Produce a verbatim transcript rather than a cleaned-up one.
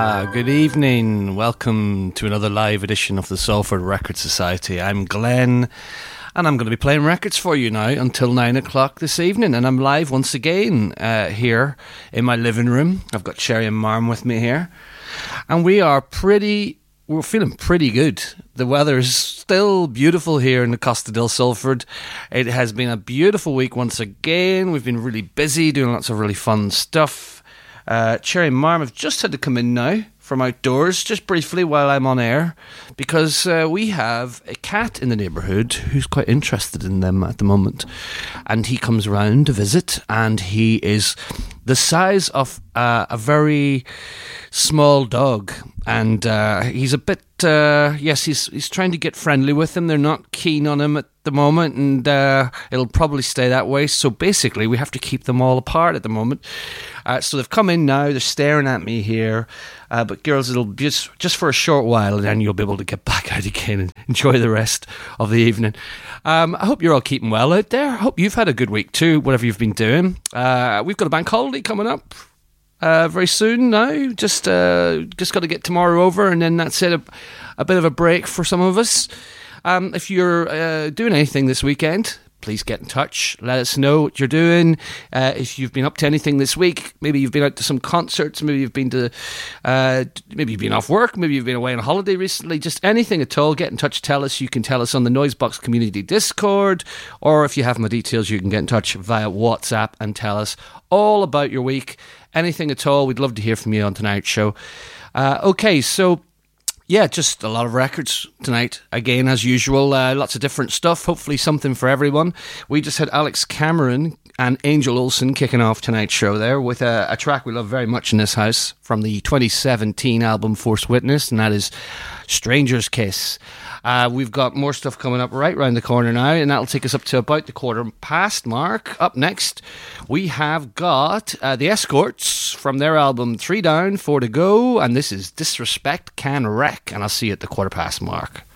Uh, good evening. Welcome to another live edition of the Salford Record Society. I'm Glenn, and I'm going to be playing records for you now until nine o'clock this evening. And I'm live once again uh, here in my living room. I've got Sherry and Marm with me here. And we are pretty, we're feeling pretty good. The weather is still beautiful here in the Costa del Salford. It has been a beautiful week once again. We've been really busy doing lots of really fun stuff. Uh, Cherry and Marm have just had to come in now from outdoors, just briefly while I'm on air, because uh, we have a cat in the neighbourhood who's quite interested in them at the moment. And he comes round to visit, and he is the size of uh, a very small dog. And uh, he's a bit, uh, yes, he's he's trying to get friendly with them. They're not keen on him at the moment, and uh, it'll probably stay that way. So basically, we have to keep them all apart at the moment. Uh, so they've come in now. They're staring at me here. Uh, but girls, it'll be just, just for a short while, and then you'll be able to get back out again and enjoy the rest of the evening. Um, I hope you're all keeping well out there. I hope you've had a good week too, whatever you've been doing. Uh, we've got a bank holiday coming up. Uh, very soon now, just uh, just got to get tomorrow over, and then that's it, a, a bit of a break for some of us. Um, if you're uh, doing anything this weekend, please get in touch, let us know what you're doing. Uh, if you've been up to anything this week, maybe you've been out to some concerts, maybe you've been to, uh, maybe you've been off work, maybe you've been away on a holiday recently, just anything at all, get in touch, tell us. You can tell us on the Noisebox Community Discord, or if you have my details, you can get in touch via WhatsApp and tell us all about your week. Anything at all, we'd love to hear from you on tonight's show. Uh, okay, so yeah, just a lot of records tonight. Again, as usual, uh, lots of different stuff. Hopefully something for everyone. We just had Alex Cameron and Angel Olsen kicking off tonight's show there with a, a track we love very much in this house from the twenty seventeen album Force Witness, and that is Stranger's Kiss. Uh, we've got more stuff coming up right round the corner now, and that'll take us up to about the quarter past mark. Up next, we have got uh, the Escorts from their album Three Down, Four to Go, and this is Disrespect Can Wreck, and I'll see you at the quarter past mark.